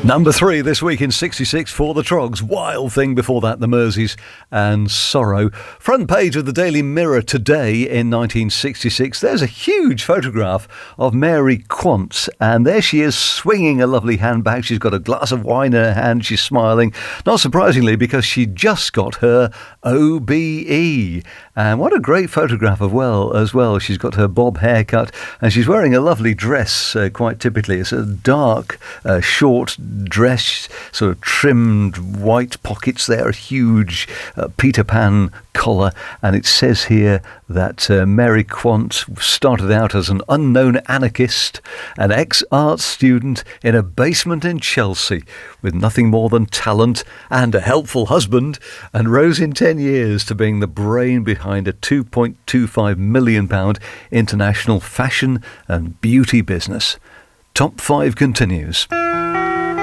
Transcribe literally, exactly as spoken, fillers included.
Number three this week in sixty-six for the Trogs. Wild Thing before that, the Merseys and Sorrow. Front page of the Daily Mirror today in nineteen sixty-six. There's a huge photograph of Mary Quant, and there she is swinging a lovely handbag. She's got a glass of wine in her hand. She's smiling, not surprisingly, because she just got her O B E. And what a great photograph of well as well. She's got her bob haircut, and she's wearing a lovely dress, uh, quite typically. It's a dark, uh, short dress, sort of trimmed white pockets there, a huge uh, Peter Pan collar, and it says here that uh, Mary Quant started out as an unknown anarchist, an ex-art student in a basement in Chelsea with nothing more than talent and a helpful husband, and rose in ten years to being the brain behind a two point two five million pounds international fashion and beauty business. Top five continues.